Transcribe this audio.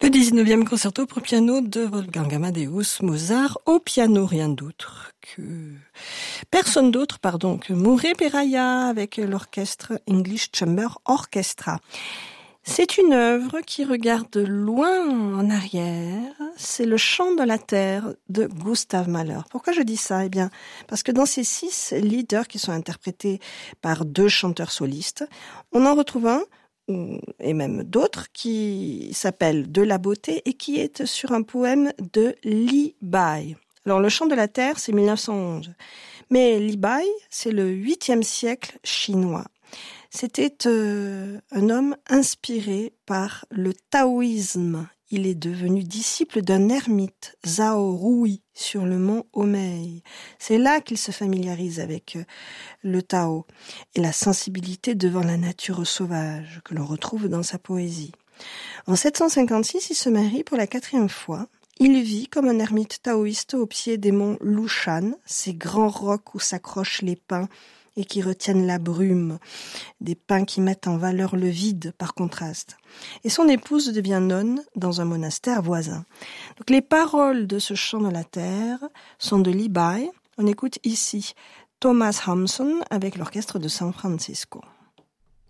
Le 19e concerto pour piano de Wolfgang Amadeus Mozart au piano, personne d'autre que Murray Perahia avec l'orchestre English Chamber Orchestra. C'est une œuvre qui regarde loin en arrière. C'est le chant de la terre de Gustav Mahler. Pourquoi je dis ça? Eh bien, parce que dans ces 6 leaders qui sont interprétés par 2 chanteurs solistes, on en retrouve un et même d'autres qui s'appellent De la beauté et qui est sur un poème de Li Bai. Alors le chant de la terre, c'est 1911. Mais Li Bai, c'est le 8e siècle chinois. C'était un homme inspiré par le taoïsme. Il est devenu disciple d'un ermite, Zhao Rui, sur le mont Homei. C'est là qu'il se familiarise avec le Tao et la sensibilité devant la nature sauvage que l'on retrouve dans sa poésie. En 756, il se marie pour la 4e fois. Il vit comme un ermite taoïste au pied des monts Lushan, ces grands rocs où s'accrochent les pins et qui retiennent la brume, des pins qui mettent en valeur le vide par contraste. Et son épouse devient nonne dans un monastère voisin. Donc les paroles de ce chant de la terre sont de Li Bai. On écoute ici Thomas Hampson avec l'orchestre de San Francisco.